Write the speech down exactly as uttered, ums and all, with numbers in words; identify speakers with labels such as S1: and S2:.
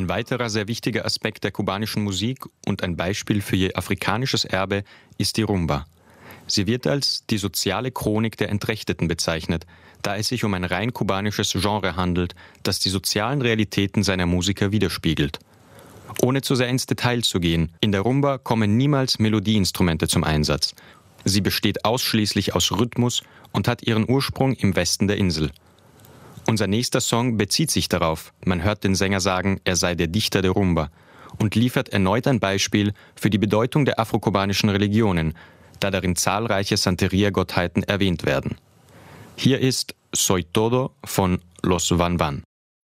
S1: Ein weiterer sehr wichtiger Aspekt der kubanischen Musik und ein Beispiel für ihr afrikanisches Erbe ist die Rumba. Sie wird als die soziale Chronik der Entrechteten bezeichnet, da es sich um ein rein kubanisches Genre handelt, das die sozialen Realitäten seiner Musiker widerspiegelt. Ohne zu sehr ins Detail zu gehen, in der Rumba kommen niemals Melodieinstrumente zum Einsatz. Sie besteht ausschließlich aus Rhythmus und hat ihren Ursprung im Westen der Insel. Unser nächster Song bezieht sich darauf. Man hört den Sänger sagen, er sei der Dichter der Rumba und liefert erneut ein Beispiel für die Bedeutung der afrokubanischen Religionen, da darin zahlreiche Santeria-Gottheiten erwähnt werden. Hier ist Soy Todo von Los Van Van.